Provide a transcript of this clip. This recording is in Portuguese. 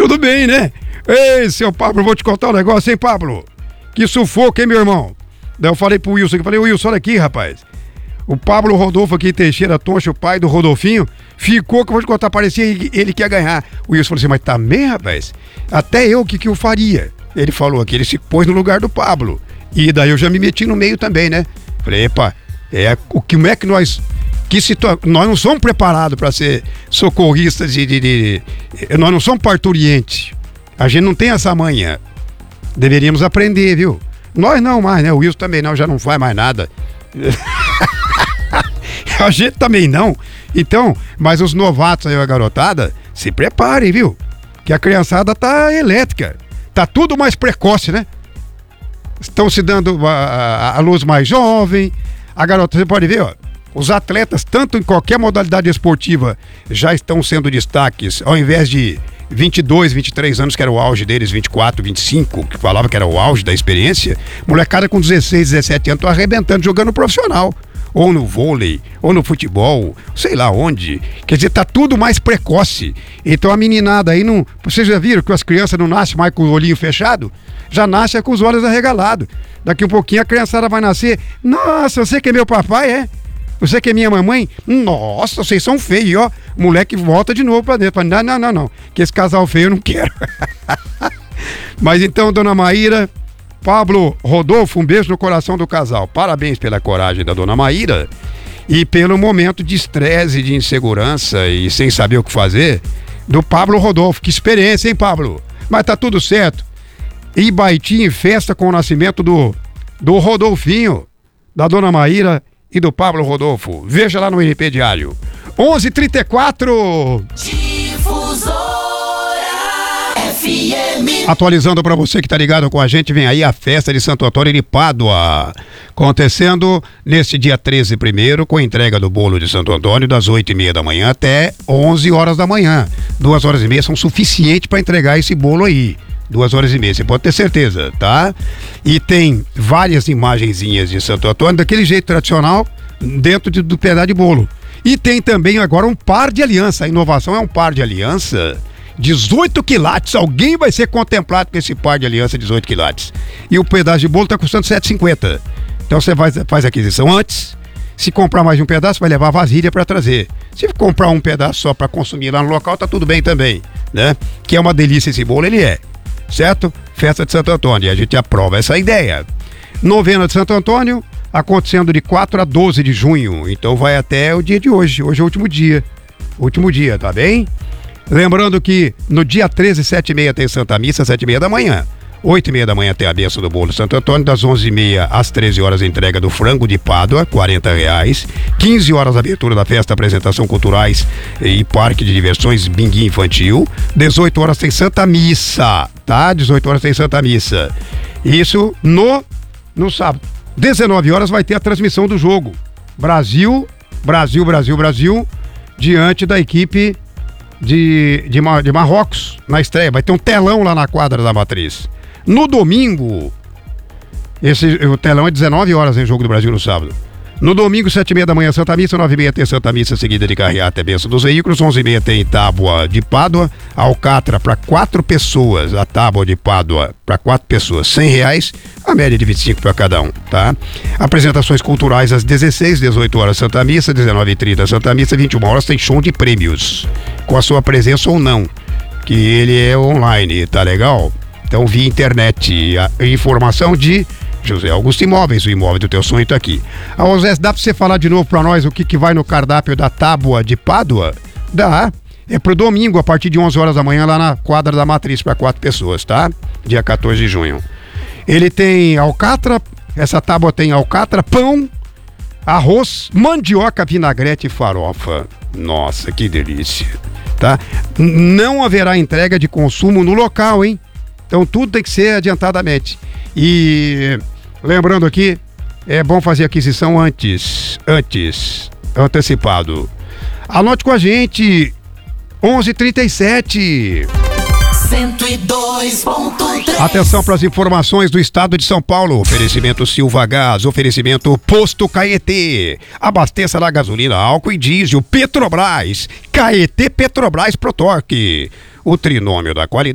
Tudo bem, né? Ei, seu Pablo, vou te contar um negócio, hein, Pablo? Que sufoco, hein, meu irmão? Daí eu falei pro Wilson, Wilson, olha aqui, rapaz. O Pablo Rodolfo aqui, Teixeira Toncha, o pai do Rodolfinho, ficou, que eu vou te contar, parecia ele que ia ganhar. O Wilson falou assim, mas também, rapaz, até eu, o que eu faria? Ele falou aqui, ele se pôs no lugar do Pablo. E daí eu já me meti no meio também, né? Falei, epa, como é que nós... nós não somos preparados para ser socorristas nós não somos parturientes. A gente não tem essa manha. Deveríamos aprender, viu? Nós não mais, né? O Wilson também não, já não faz mais nada. A gente também não. Então, mas os novatos aí, a garotada, se preparem, viu? Que a criançada tá elétrica. Tá tudo mais precoce, né? Estão se dando a luz mais jovem. A garota, você pode ver, ó. Os atletas, tanto em qualquer modalidade esportiva, já estão sendo destaques, ao invés de 22, 23 anos, que era o auge deles, 24, 25, que falava que era o auge da experiência, molecada com 16, 17 anos, estão arrebentando, jogando profissional, ou no vôlei, ou no futebol, sei lá onde. Quer dizer, tá tudo mais precoce. Então a meninada aí não... Vocês já viram que as crianças não nascem mais com o olhinho fechado? Já nascem com os olhos arregalados. Daqui um pouquinho a criançada vai nascer, nossa, você que é meu papai, é? Você que é minha mamãe? Nossa, vocês são feios, ó. O moleque volta de novo pra dentro. Não. Que esse casal feio eu não quero. Mas então, dona Maíra, Pablo Rodolfo, um beijo no coração do casal. Parabéns pela coragem da dona Maíra e pelo momento de estresse, de insegurança e sem saber o que fazer do Pablo Rodolfo. Que experiência, hein, Pablo? Mas tá tudo certo. Ibaiti em festa com o nascimento do Rodolfinho, da dona Maíra e do Pablo Rodolfo. Veja lá no NP Diário. 11h34. Difusora FM. Atualizando para você que tá ligado com a gente, vem aí a festa de Santo Antônio de Pádua, acontecendo neste dia 13º, com a entrega do bolo de Santo Antônio das 8h30 da manhã até 11 horas da manhã. 2h30 são suficientes para entregar esse bolo aí. 2h30, você pode ter certeza, tá? E tem várias imagenzinhas de Santo Antônio, daquele jeito tradicional, dentro do pedaço de bolo. E tem também agora um par de aliança. A inovação é um par de aliança, 18 quilates. Alguém vai ser contemplado com esse par de aliança 18 quilates. E o pedaço de bolo tá custando R$7,50. Então você faz a aquisição antes. Se comprar mais de um pedaço, vai levar vasilha para trazer. Se comprar um pedaço só para consumir lá no local, tá tudo bem também, né? Que é uma delícia esse bolo, ele é. Certo? Festa de Santo Antônio, e a gente aprova essa ideia. Novena de Santo Antônio, acontecendo de 4 a 12 de junho, então vai até o dia de hoje. Hoje é o último dia, tá bem? Lembrando que no dia 13, 7h30 tem Santa Missa, 7h30 da manhã. 8h30 da manhã tem a bênção do bolo Santo Antônio, das 11h30 às 13 horas a entrega do frango de Pádua, R$40. 15 horas a abertura da festa, apresentação culturais e parque de diversões, binguinho infantil. 18 horas tem Santa Missa, tá? 18 horas tem Santa Missa. Isso no sábado. 19 horas vai ter a transmissão do jogo. Brasil, diante da equipe de Marrocos na estreia. Vai ter um telão lá na quadra da Matriz. No domingo, o telão é 19 horas em Jogo do Brasil no sábado. No domingo, 7h30 da manhã, Santa Missa, 9h30 tem Santa Missa, seguida de carreata, bênção dos veículos, 11h30 tem Tábua de Pádua, Alcatra para 4 pessoas, a Tábua de Pádua para 4 pessoas, R$100, a média de 25 para cada um, tá? Apresentações culturais às 16, 18 horas Santa Missa, 19h30 Santa Missa, 21 horas tem show de prêmios, com a sua presença ou não, que ele é online, tá legal? Então, via internet, a informação de José Augusto Imóveis, o imóvel do teu sonho tá aqui. José, dá pra você falar de novo pra nós o que vai no cardápio da Tábua de Pádua? Dá. É pro domingo, a partir de 11 horas da manhã, lá na quadra da Matriz, para 4 pessoas, tá? Dia 14 de junho. Ele tem alcatra, essa tábua tem alcatra, pão, arroz, mandioca, vinagrete e farofa. Nossa, que delícia, tá? Não haverá entrega de consumo no local, hein? Então tudo tem que ser adiantadamente. E lembrando aqui, é bom fazer aquisição antecipado. Anote com a gente, 11h37. 102.3. Atenção para as informações do estado de São Paulo. Oferecimento Silva Gás, oferecimento Posto Caetê. Abasteça na gasolina, álcool e diesel. Petrobras, Caetê Petrobras Protorque. O trinômio da qualidade.